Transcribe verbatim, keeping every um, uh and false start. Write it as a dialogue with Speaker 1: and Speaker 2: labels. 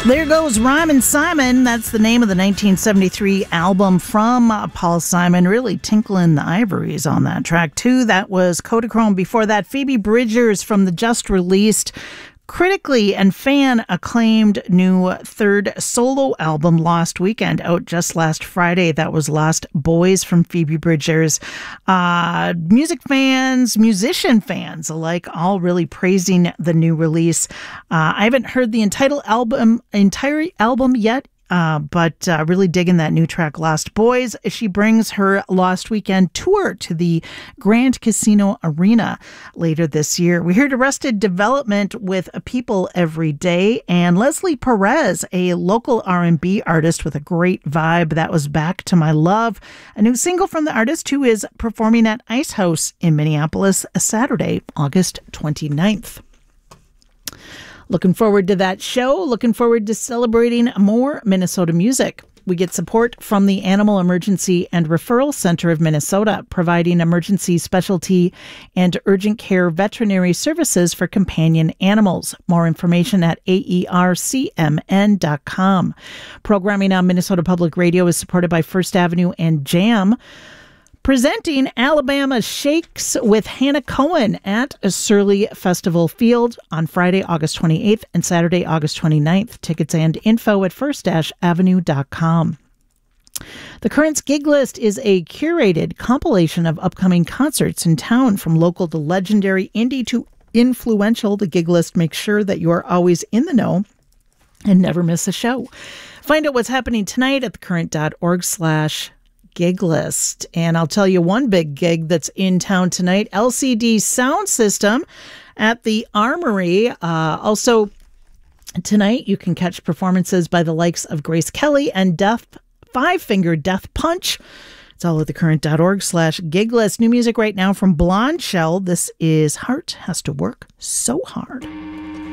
Speaker 1: There goes Ryman Simon. That's the name of the nineteen seventy-three album from uh, Paul Simon. Really tinkling the ivories on that track, too. That was Kodachrome. Before that, Phoebe Bridgers from the just released, critically and fan acclaimed new third solo album, Lost Weekend, out just last Friday. That was Lost Boys from Phoebe Bridgers. Uh, music fans, musician fans alike, all really praising the new release. Uh, I haven't heard the entire album, entire album yet. Uh, but uh, really digging that new track, Lost Boys. She brings her Lost Weekend tour to the Grand Casino Arena later this year. We heard Arrested Development with People Every Day, and Leslie Perez, a local R and B artist with a great vibe. That was Back to My Love, a new single from the artist who is performing at Ice House in Minneapolis Saturday, August twenty-ninth. Looking forward to that show. Looking forward to celebrating more Minnesota music. We get support from the Animal Emergency and Referral Center of Minnesota, providing emergency specialty and urgent care veterinary services for companion animals. More information at A E R C M N dot com. Programming on Minnesota Public Radio is supported by First Avenue and Jam. Presenting Alabama Shakes with Hannah Cohen at Surly Festival Field on Friday, August twenty-eighth and Saturday, August twenty-ninth. Tickets and info at first avenue dot com. The Currents Gig List is a curated compilation of upcoming concerts in town, from local to legendary, indie to influential. The Gig List makes sure that you are always in the know and never miss a show. Find out what's happening tonight at thecurrent.org slash gig list. And I'll tell you one big gig that's in town tonight, L C D Sound System at the Armory. Uh, also tonight, you can catch performances by the likes of Grace Kelly and Death Five Finger Death Punch. It's all at thecurrent.org slash gig list. New music right now from Blonde Shell. This is Heart Has to Work So Hard.